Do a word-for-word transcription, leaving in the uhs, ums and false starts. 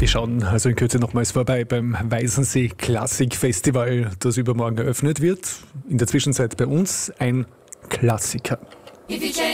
Die schauen also in Kürze nochmals vorbei beim Weißensee Klassikfestival, das übermorgen eröffnet wird. In der Zwischenzeit bei uns ein Klassiker.